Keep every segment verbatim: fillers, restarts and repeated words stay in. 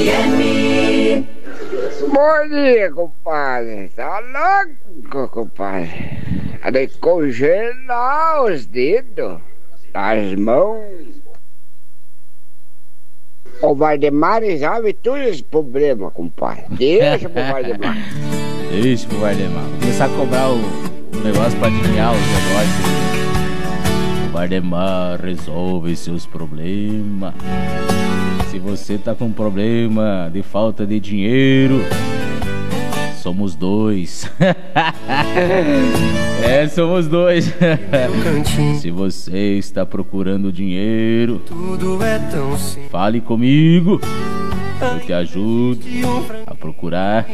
M. Bom dia, compadre. Tá louco, compadre? A de congelar os dedos, as mãos. O Valdemar resolve todos os problemas, compadre. Deixa pro Valdemar. Deixa pro Valdemar. Vou começar a cobrar o, o negócio pra adivinhar os negócios. O Valdemar resolve seus problemas. Se você tá com problema de falta de dinheiro, somos dois. É, somos dois. Se você está procurando dinheiro, fale comigo. Eu te ajudo a procurar.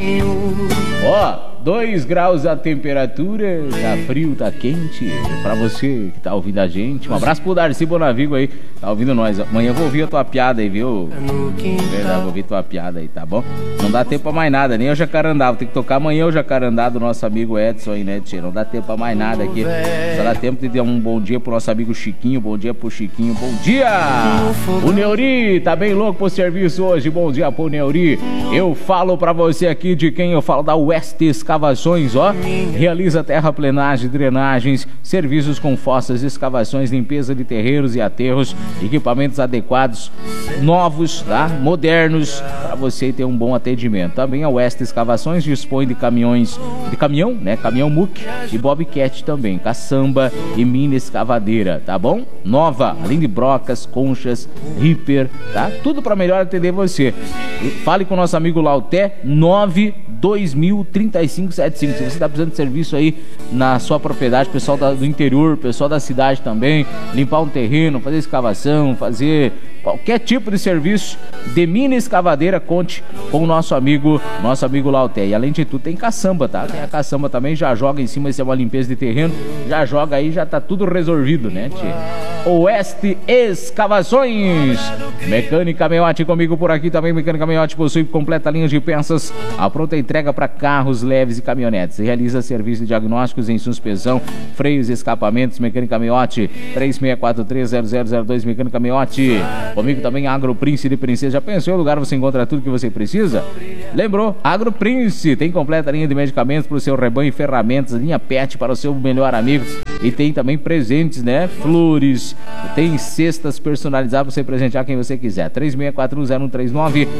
Ó, dois graus a temperatura. Tá frio, tá quente. Pra você que tá ouvindo a gente, um abraço pro Darcy Bonavigo aí, tá ouvindo nós. Amanhã eu vou ouvir a tua piada aí, viu? Verdade, vou ouvir tua piada aí, tá bom? Não dá tempo pra mais nada, nem o Jacarandá. Vou ter que tocar amanhã o Jacarandá do nosso amigo Edson aí, né, tia? Não dá tempo pra mais nada aqui. Só dá tempo de dar um bom dia pro nosso amigo Chiquinho. Bom dia pro Chiquinho. Bom dia! O Neuri tá bem louco pro serviço hoje. Bom dia pro Neuri. Eu falo pra você aqui de quem eu falo, da West Escavações, ó. Realiza terraplenagem, drenagens, serviços com fossas, escavações, limpeza de terreiros e aterros, equipamentos adequados, novos, tá? Modernos, pra você ter um bom atendimento. Também a West Escavações dispõe de caminhões, de caminhão, né? Caminhão muque e bobcat também, caçamba e mini escavadeira, tá bom? Nova, além de brocas, conchas, ripper, tá? Tudo pra melhor atender você. Fale com o nosso amigo Lauté, nove dois mil, trinta e cinco setenta e cinco. Se você está precisando de serviço aí na sua propriedade, pessoal da, do interior, pessoal da cidade também, limpar um terreno, fazer escavação, fazer qualquer tipo de serviço de mini escavadeira, conte com o nosso amigo, nosso amigo Lauté. E além de tudo tem caçamba, tá? Tem a caçamba também, já joga em cima, se é uma limpeza de terreno, já joga aí, já tá tudo resolvido, né, tia? Oeste Escavações. Mecânica Meiotti comigo por aqui também. Mecânica Meiotti possui completa linha de peças, a pronta entrega para carros leves e caminhonetes. Realiza serviços de diagnósticos em suspensão, freios e escapamentos. Mecânica Meiotti, três seis quatro três zero zero zero dois. Mecânica Meiotti. Comigo também Agro Prince de Princesa. Já pensou em um lugar você encontra tudo que você precisa? Lembrou? Agro Prince tem completa linha de medicamentos para o seu rebanho e ferramentas, linha pet para o seu melhor amigo. E tem também presentes, né? Flores, tem cestas personalizadas para você presentear quem você quiser. três seis quatro um zero um três nove.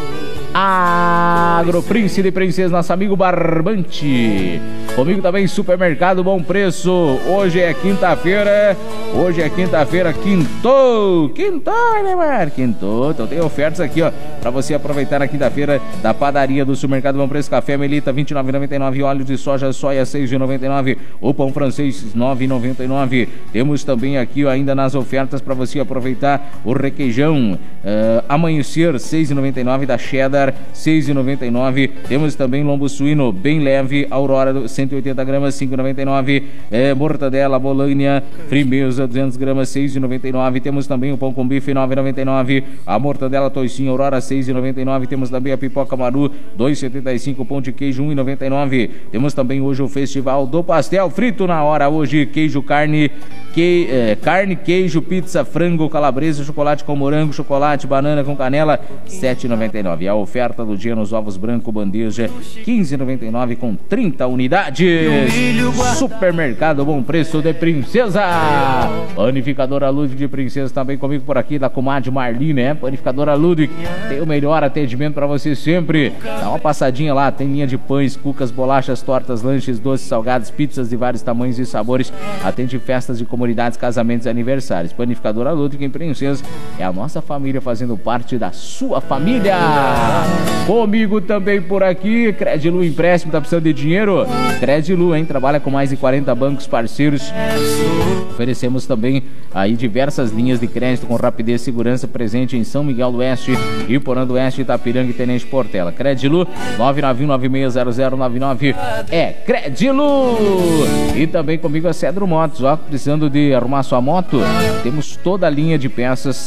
Agroprince de Princesa, nosso amigo Barbante. Comigo também Supermercado Bom Preço. Hoje é quinta-feira. Hoje é quinta-feira, quintou. Quintou, né, mano? Quintou. Então tem ofertas aqui, ó, pra você aproveitar na quinta-feira da padaria do Supermercado Bom Preço. Café Melita, vinte e nove reais e noventa e nove. Óleo de soja, soia, seis reais e noventa e nove. O pão francês, nove reais e noventa e nove. Temos também aqui, ó, ainda nas ofertas pra você aproveitar o requeijão. Uh, amanhecer, seis reais e noventa e nove. Da cheddar, seis reais e noventa e nove. Temos também lombo suíno bem leve, Aurora, cento e oitenta gramas, cinco reais e noventa e nove. É, mortadela, Bolândia, Frimeza, duzentas gramas, seis reais e noventa e nove. Temos também o pão com bife, nove reais e noventa e nove. A mortadela toicinho Aurora, seis reais e noventa e nove. Temos também a pipoca Maru, dois reais e setenta e cinco. Pão de queijo, um real e noventa e nove. Temos também hoje o festival do pastel frito na hora. Hoje queijo, carne, que, é, carne, queijo, pizza, frango, calabresa, chocolate com morango, chocolate, banana com canela, sete reais e noventa e nove. A oferta do dia nos ovos branco bandeja, quinze reais e noventa e nove com trinta unidades. Supermercado Bom Preço de Princesa. Panificadora Ludwig de Princesa também comigo por aqui, da comadre Marli, né? Panificadora Ludwig tem o melhor atendimento pra você sempre. Dá uma passadinha lá, tem linha de pães, cucas, bolachas, tortas, lanches, doces, salgados, pizzas de vários tamanhos e sabores. Atende festas de comunidades, casamentos e aniversários. Panificadora Ludwig em Princesa é a nossa família fazendo parte da sua família. Comigo também por aqui, Credilu Empréstimo, tá precisando de dinheiro? Credilu, hein? Trabalha com mais de quarenta bancos parceiros. Oferecemos também aí diversas linhas de crédito com rapidez e segurança, presente em São Miguel do Oeste, Iporã do Oeste, Itapiranga e Tenente Portela. Credilu, nove nove um nove seis zero zero nove nove. É Credilu! E também comigo a Cedro Motos, ó, precisando de arrumar sua moto, temos toda a linha de peças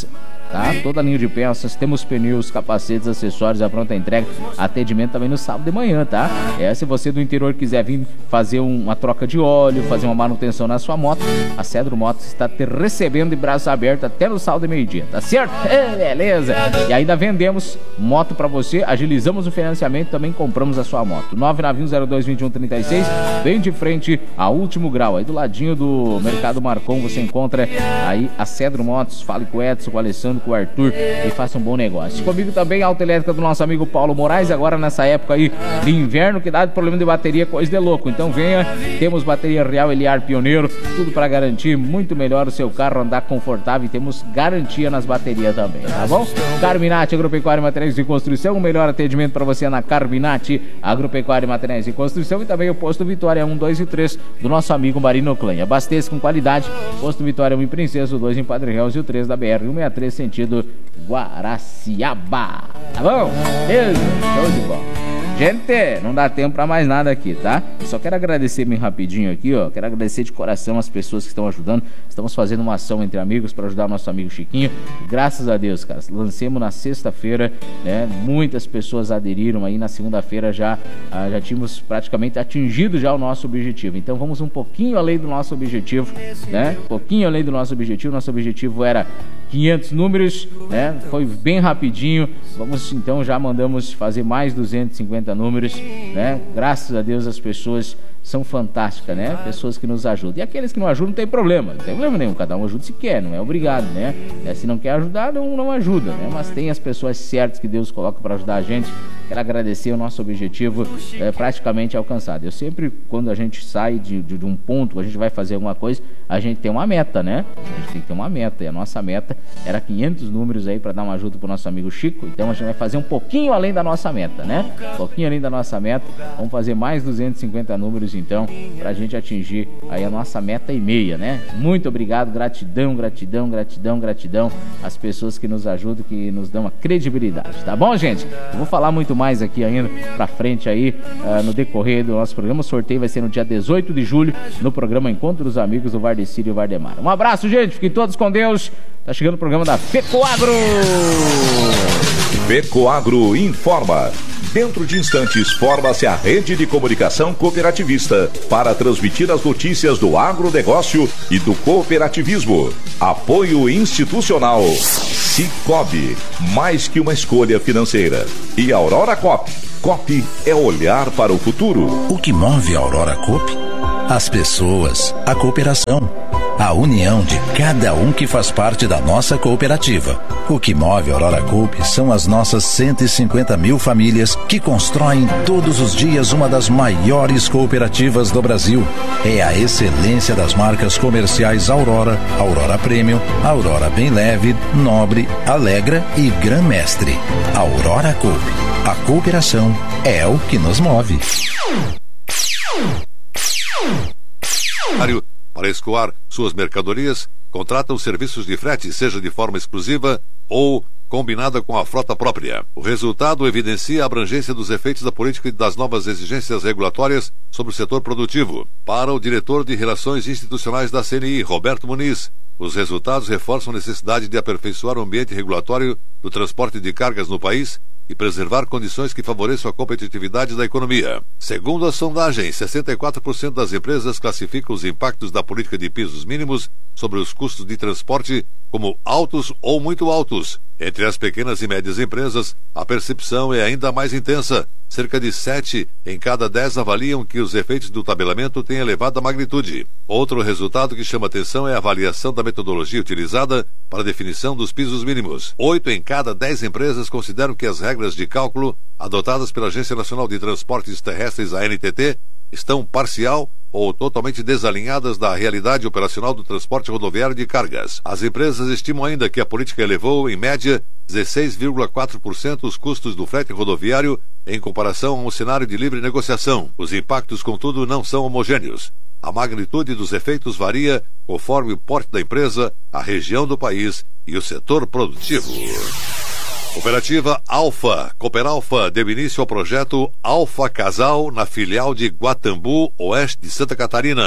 tá? Toda a linha de peças, temos pneus, capacetes, acessórios, a pronta entrega, atendimento também no sábado de manhã, tá? É, se você do interior quiser vir fazer uma troca de óleo, fazer uma manutenção na sua moto, a Cedro Motos está te recebendo de braços abertos até no sábado de meio-dia, tá certo? É, beleza! E ainda vendemos moto pra você, agilizamos o financiamento, também compramos a sua moto. nove nove um zero dois dois um três seis, bem de frente a Último Grau, aí do ladinho do Mercado Marcon, você encontra aí a Cedro Motos. Fale com o Edson, com o Alessandro, com o Arthur e faça um bom negócio. Comigo também a autoelétrica do nosso amigo Paulo Moraes, agora nessa época aí de inverno, que dá de problema de bateria, coisa de louco. Então venha, temos bateria Real Eliar Pioneiro, tudo para garantir muito melhor o seu carro, andar confortável, e temos garantia nas baterias também, tá bom? Carminati Agropecuária e Materiais de Construção, o melhor atendimento para você na Carminati Agropecuária e Materiais de Construção, e também o Posto Vitória um, dois e três do nosso amigo Marino Klein. Abasteça com qualidade, Posto Vitória um em Princesa, o dois em Padre Reus e o três da B R cento e sessenta e três, sentido Guaraciaba. Tá bom? Beleza? Show de bola. Gente, não dá tempo pra mais nada aqui, tá? Só quero agradecer bem rapidinho aqui, ó. Quero agradecer de coração as pessoas que estão ajudando. Estamos fazendo uma ação entre amigos para ajudar o nosso amigo Chiquinho. Graças a Deus, cara. Lancemos na sexta-feira, né? Muitas pessoas aderiram aí. Na segunda-feira já, ah, já tínhamos praticamente atingido já o nosso objetivo. Então vamos um pouquinho além do nosso objetivo, né? Um pouquinho além do nosso objetivo. Nosso objetivo era quinhentos números, né? Foi bem rapidinho. Vamos então, já mandamos fazer mais duzentos e cinquenta números, né? Graças a Deus as pessoas são fantásticas, né? Pessoas que nos ajudam. E aqueles que não ajudam não tem problema, não tem problema nenhum. Cada um ajuda se quer, não é obrigado, né? É, se não quer ajudar, não, não ajuda, né? Mas tem as pessoas certas que Deus coloca para ajudar a gente. Quero agradecer, o nosso objetivo é praticamente alcançado. Eu sempre, quando a gente sai de, de, de um ponto, a gente vai fazer alguma coisa, a gente tem uma meta, né? A gente tem que ter uma meta. E a nossa meta era quinhentos números aí para dar uma ajuda pro nosso amigo Chico. Então a gente vai fazer um pouquinho além da nossa meta, né? Um pouquinho além da nossa meta. Vamos fazer mais duzentos e cinquenta números então, pra gente atingir aí a nossa meta e meia, né? Muito obrigado, gratidão, gratidão, gratidão, gratidão às pessoas que nos ajudam, que nos dão a credibilidade, tá bom, gente? Eu vou falar muito mais aqui ainda pra frente aí, uh, no decorrer do nosso programa. O sorteio vai ser no dia dezoito de julho, no programa Encontro dos Amigos do Vardecílio e Vardemar. Um abraço, gente, fiquem todos com Deus. Tá chegando o programa da Fecoagro. Fecoagro informa. Dentro de instantes, forma-se a rede de comunicação cooperativista para transmitir as notícias do agronegócio e do cooperativismo. Apoio institucional. Cicobi, mais que uma escolha financeira. E Aurora Coop. Coop é olhar para o futuro. O que move a Aurora Coop? As pessoas, a cooperação, a união de cada um que faz parte da nossa cooperativa. O que move a Aurora Coop são as nossas cento e cinquenta mil famílias que constroem todos os dias uma das maiores cooperativas do Brasil. É a excelência das marcas comerciais Aurora, Aurora Premium, Aurora Bem Leve, Nobre, Alegra e Gran Mestre. Aurora Coop. A cooperação é o que nos move. Para escoar suas mercadorias, contratam serviços de frete, seja de forma exclusiva ou combinada com a frota própria. O resultado evidencia a abrangência dos efeitos da política e das novas exigências regulatórias sobre o setor produtivo. Para o diretor de Relações Institucionais da C N I, Roberto Muniz, os resultados reforçam a necessidade de aperfeiçoar o ambiente regulatório do transporte de cargas no país e preservar condições que favoreçam a competitividade da economia. Segundo a sondagem, sessenta e quatro por cento das empresas classificam os impactos da política de pisos mínimos sobre os custos de transporte como altos ou muito altos. Entre as pequenas e médias empresas, a percepção é ainda mais intensa. Cerca de sete em cada dez avaliam que os efeitos do tabelamento têm elevada magnitude. Outro resultado que chama atenção é a avaliação da metodologia utilizada para a definição dos pisos mínimos. Oito em cada dez empresas consideram que as regras de cálculo adotadas pela Agência Nacional de Transportes Terrestres, a N T T, estão parcial ou totalmente desalinhadas da realidade operacional do transporte rodoviário de cargas. As empresas estimam ainda que a política elevou, em média, dezesseis vírgula quatro por cento os custos do frete rodoviário em comparação a um cenário de livre negociação. Os impactos, contudo, não são homogêneos. A magnitude dos efeitos varia conforme o porte da empresa, a região do país e o setor produtivo. Cooperativa Alfa. Cooperalfa deu início ao projeto Alfa Casal na filial de Guatambu, oeste de Santa Catarina.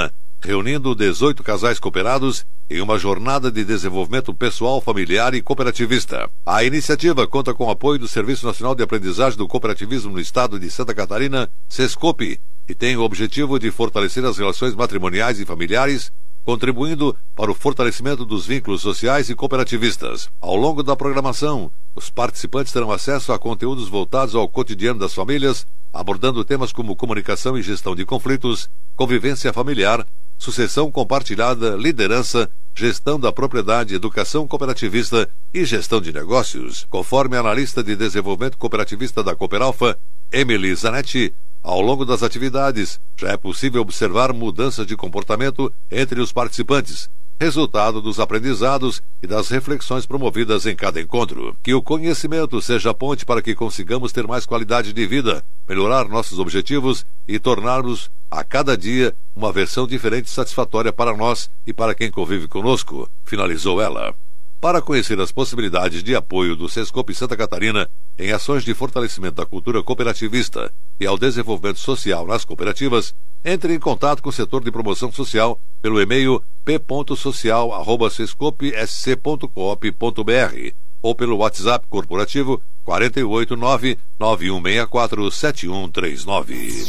reunindo dezoito casais cooperados em uma jornada de desenvolvimento pessoal, familiar e cooperativista. A iniciativa conta com o apoio do Serviço Nacional de Aprendizagem do Cooperativismo no Estado de Santa Catarina, SESCOP, e tem o objetivo de fortalecer as relações matrimoniais e familiares, contribuindo para o fortalecimento dos vínculos sociais e cooperativistas. Ao longo da programação, os participantes terão acesso a conteúdos voltados ao cotidiano das famílias, abordando temas como comunicação e gestão de conflitos, convivência familiar, sucessão compartilhada, liderança, gestão da propriedade, educação cooperativista e gestão de negócios. Conforme a analista de desenvolvimento cooperativista da Cooperalfa, Emily Zanetti, ao longo das atividades, já é possível observar mudanças de comportamento entre os participantes, resultado dos aprendizados e das reflexões promovidas em cada encontro. Que o conhecimento seja a ponte para que consigamos ter mais qualidade de vida, melhorar nossos objetivos e tornarmos, a cada dia, uma versão diferente e satisfatória para nós e para quem convive conosco, finalizou ela. Para conhecer as possibilidades de apoio do SESCOP Santa Catarina em ações de fortalecimento da cultura cooperativista e ao desenvolvimento social nas cooperativas, entre em contato com o setor de promoção social pelo e-mail p ponto social arroba sescop s c ponto coop ponto b r ou pelo WhatsApp corporativo quatro oito nove, nove um seis quatro, sete um três nove.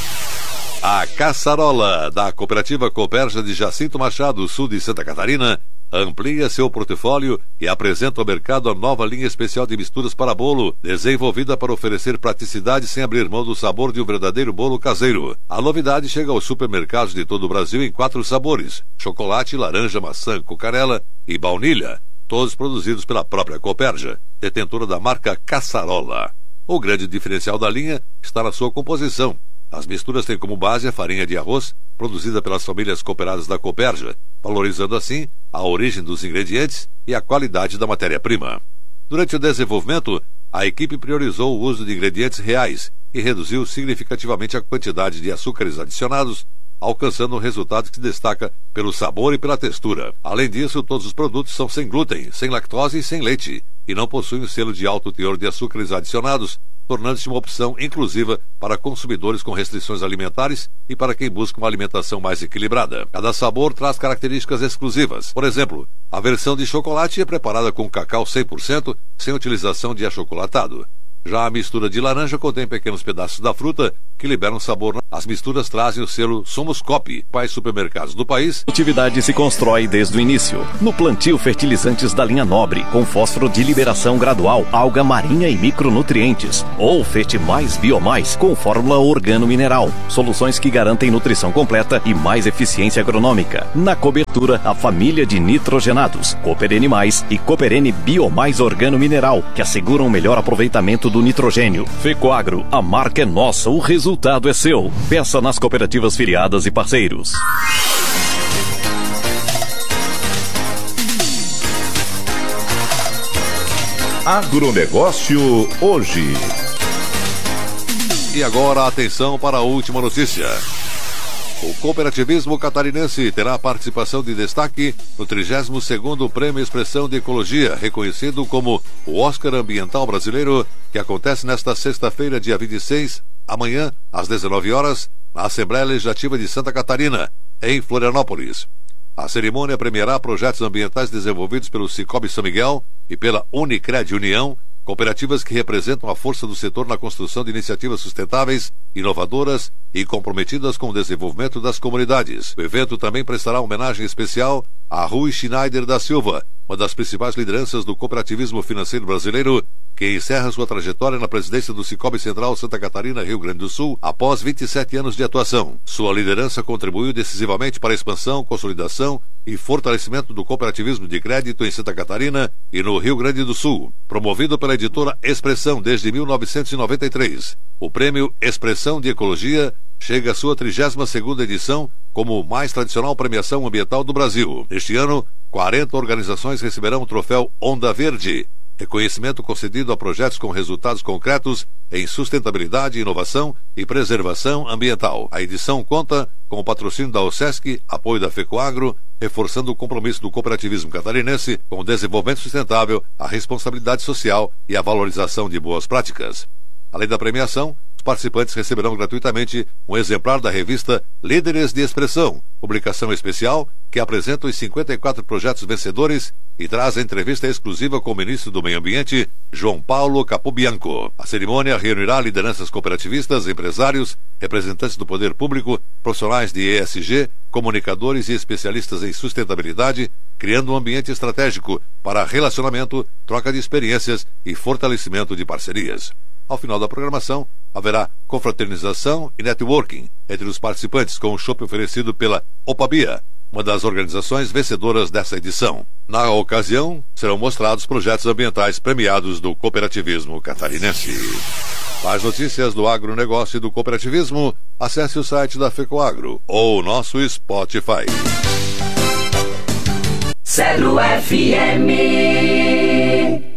A Caçarola, da Cooperativa Cooperja de Jacinto Machado, sul de Santa Catarina, amplia seu portfólio e apresenta ao mercado a nova linha especial de misturas para bolo, desenvolvida para oferecer praticidade sem abrir mão do sabor de um verdadeiro bolo caseiro. A novidade chega aos supermercados de todo o Brasil em quatro sabores: chocolate, laranja, maçã, cocarela e baunilha, todos produzidos pela própria Cooperja, detentora da marca Caçarola. O grande diferencial da linha está na sua composição. As misturas têm como base a farinha de arroz, produzida pelas famílias cooperadas da Cooperja, valorizando assim a origem dos ingredientes e a qualidade da matéria-prima. Durante o desenvolvimento, a equipe priorizou o uso de ingredientes reais e reduziu significativamente a quantidade de açúcares adicionados, alcançando um resultado que se destaca pelo sabor e pela textura. Além disso, todos os produtos são sem glúten, sem lactose e sem leite, e não possuem o selo de alto teor de açúcares adicionados, tornando-se uma opção inclusiva para consumidores com restrições alimentares e para quem busca uma alimentação mais equilibrada. Cada sabor traz características exclusivas. Por exemplo, a versão de chocolate é preparada com cacau cem por cento, sem utilização de achocolatado. Já a mistura de laranja contém pequenos pedaços da fruta que liberam sabor. As misturas trazem o selo Somos Coop, pais supermercados do país. A atividade se constrói desde o início. No plantio fertilizantes da linha Nobre, com fósforo de liberação gradual, alga marinha e micronutrientes. Ou Fete Mais Biomais, com fórmula organo-mineral. Soluções que garantem nutrição completa e mais eficiência agronômica. Na cobertura, a família de nitrogenados, Cooperene Mais e Cooperene Biomais Organo-Mineral, que asseguram o melhor aproveitamento do nitrogênio. Fecoagro, a marca é nossa, o resultado é seu. Peça nas cooperativas filiadas e parceiros. Agronegócio hoje. E agora atenção para a última notícia. O cooperativismo catarinense terá a participação de destaque no trigésimo segundo Prêmio Expressão de Ecologia, reconhecido como o Oscar Ambiental Brasileiro, que acontece nesta sexta-feira, dia vinte e seis, amanhã, às dezenove horas, na Assembleia Legislativa de Santa Catarina, em Florianópolis. A cerimônia premiará projetos ambientais desenvolvidos pelo Cicobi São Miguel e pela Unicred União, cooperativas que representam a força do setor na construção de iniciativas sustentáveis, inovadoras e comprometidas com o desenvolvimento das comunidades. O evento também prestará homenagem especial a Rui Schneider da Silva, uma das principais lideranças do cooperativismo financeiro brasileiro, que encerra sua trajetória na presidência do Cicobi Central Santa Catarina, Rio Grande do Sul, após vinte e sete anos de atuação. Sua liderança contribuiu decisivamente para a expansão, consolidação e fortalecimento do cooperativismo de crédito em Santa Catarina e no Rio Grande do Sul. Promovido pela editora Expressão desde mil novecentos e noventa e três, o prêmio Expressão de Ecologia chega à sua trigésima segunda edição como mais tradicional premiação ambiental do Brasil. Este ano, quarenta organizações receberão o troféu Onda Verde, reconhecimento concedido a projetos com resultados concretos em sustentabilidade, inovação e preservação ambiental. A edição conta com o patrocínio da OSESC, apoio da Fecoagro, reforçando o compromisso do cooperativismo catarinense com o desenvolvimento sustentável, a responsabilidade social e a valorização de boas práticas. Além da premiação, Os participantes receberão gratuitamente um exemplar da revista Líderes de Expressão, publicação especial que apresenta os cinquenta e quatro projetos vencedores e traz a entrevista exclusiva com o ministro do Meio Ambiente, João Paulo Capobianco. A cerimônia reunirá lideranças cooperativistas, empresários, representantes do poder público, profissionais de E S G, comunicadores e especialistas em sustentabilidade, criando um ambiente estratégico para relacionamento, troca de experiências e fortalecimento de parcerias. Ao final da programação, haverá confraternização e networking entre os participantes com o chopp oferecido pela Opabia, uma das organizações vencedoras dessa edição. Na ocasião, serão mostrados projetos ambientais premiados do cooperativismo catarinense. Mais notícias do agronegócio e do cooperativismo, acesse o site da FECOAGRO ou o nosso Spotify. Celo F M.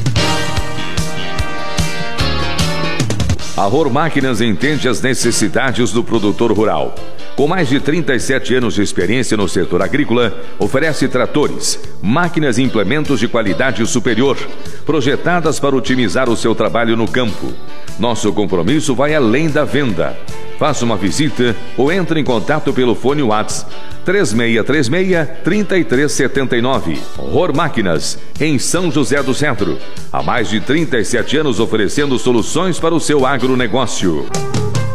A Rohr Máquinas entende as necessidades do produtor rural. Com mais de trinta e sete anos de experiência no setor agrícola, oferece tratores, máquinas e implementos de qualidade superior, projetadas para otimizar o seu trabalho no campo. Nosso compromisso vai além da venda. Faça uma visita ou entre em contato pelo fone WhatsApp três seis três seis, três três sete nove. Rohr Máquinas, em São José do Centro. Há mais de trinta e sete anos oferecendo soluções para o seu agronegócio.